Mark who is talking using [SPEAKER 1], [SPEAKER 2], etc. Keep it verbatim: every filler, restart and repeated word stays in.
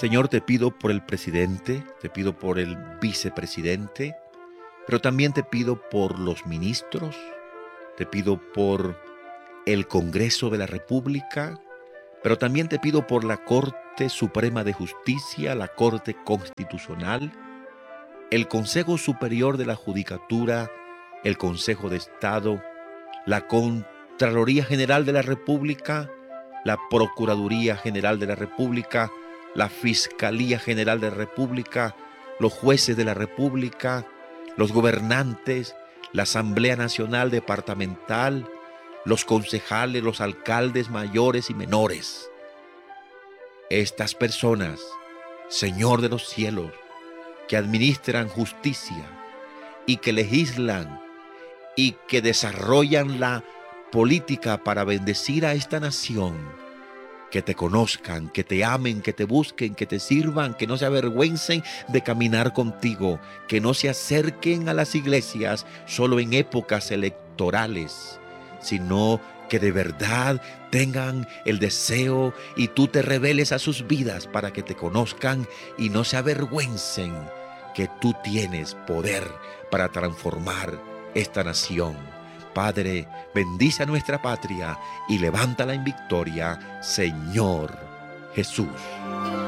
[SPEAKER 1] Señor, te pido por el presidente, te pido por el vicepresidente, pero también te pido por los ministros, te pido por el Congreso de la República, pero también te pido por la Corte Suprema de Justicia, la Corte Constitucional, el Consejo Superior de la Judicatura, el Consejo de Estado, la Contraloría General de la República, la Procuraduría General de la República, la Fiscalía General de la República, los jueces de la República, los gobernantes, la Asamblea Nacional Departamental, los concejales, los alcaldes mayores y menores. Estas personas, Señor de los cielos, que administran justicia y que legislan y que desarrollan la política para bendecir a esta nación, que te conozcan, que te amen, que te busquen, que te sirvan, que no se avergüencen de caminar contigo, que no se acerquen a las iglesias solo en épocas electorales, sino que de verdad tengan el deseo y tú te reveles a sus vidas para que te conozcan y no se avergüencen que tú tienes poder para transformar esta nación. Padre, bendice a nuestra patria y levántala en victoria, Señor Jesús.